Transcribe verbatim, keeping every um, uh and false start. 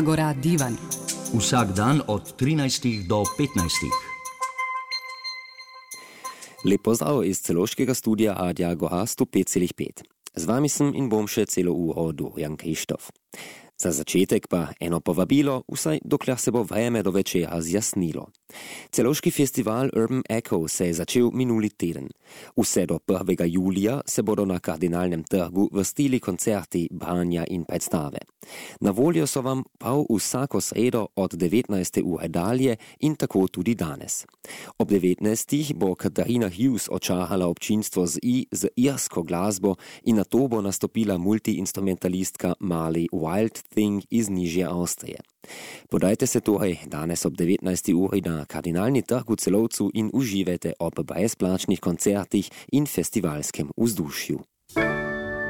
Zagora Divan. Vsak dan od trinajstih do petnajstih. Lep pozdrav iz celoškega studija Radia Gora sto pet celih pet. Z vami sem in bom še celo uro Dorian Krištof. Za začetek pa eno povabilo, vsaj dokler se bo vreme do večera zjasnilo. Celoški festival Urban Echo se je začel minuli teden. Vse do prvega julija se bodo na Kardinalnem trgu vrstili koncerti, branja in predstave. Na voljo so vam prav vsako sredo od devetnajste ure dalje in tako tudi danes. Ob devetnajstih bo Katarina Hughes očarala občinstvo z, i, z irsko glasbo in na to bo nastopila multiinstrumentalistka Marley Wildthing iz nižje Avstrije. Podajte se torej danes ob devetnajsti uri na Kardinalni trg v Celovcu in uživajte ob brezplačnih koncertih in festivalskem vzdušju.